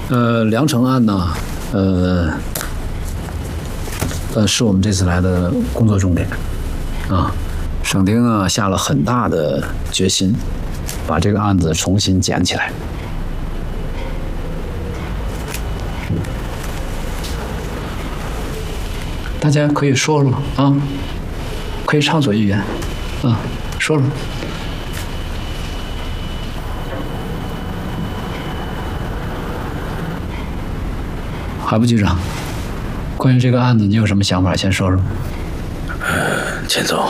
梁城案呢，是我们这次来的工作重点啊。省厅啊下了很大的决心，把这个案子重新捡起来。大家可以说说啊，可以畅所欲言啊，说说。海部局长，关于这个案子，你有什么想法？先说说。 钱总，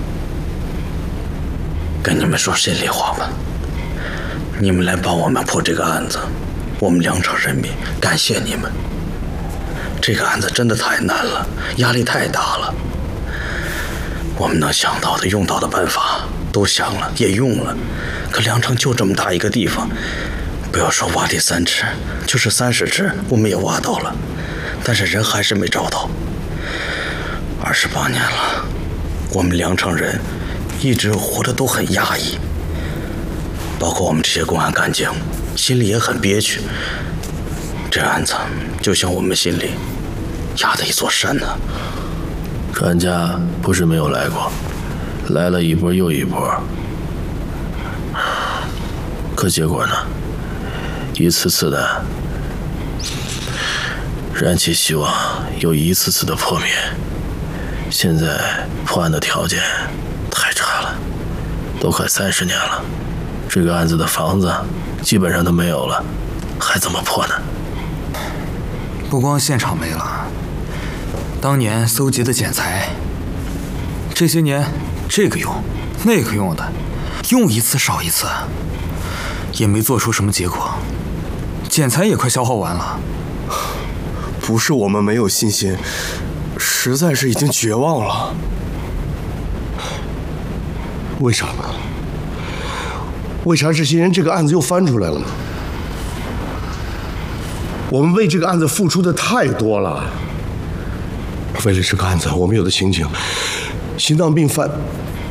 跟你们说心里话吧，你们来帮我们破这个案子，我们梁城人民感谢你们。这个案子真的太难了，压力太大了。我们能想到的、用到的办法都想了，也用了，可梁城就这么大一个地方。不要说挖地3尺，就是30尺，我们也挖到了，但是人还是没找到。28年了，我们梁城人一直活得都很压抑，包括我们这些公安干警，心里也很憋屈。这案子就像我们心里压的一座山呢。 专家不是没有来过，来了一波又一波，可结果呢？一次次的燃起希望，又一次次的破灭。现在破案的条件太差了，都快30年了，这个案子的房子基本上都没有了，还怎么破呢？ 不光现场没了，当年搜集的检材，这些年这个用那个用的，用一次少一次，也没做出什么结果。检材也快消耗完了。 不是我们没有信心，实在是已经绝望了。 为啥呢？为啥这些人这个案子又翻出来了呢？我们为这个案子付出的太多了。为了这个案子，我们有的刑警心脏病犯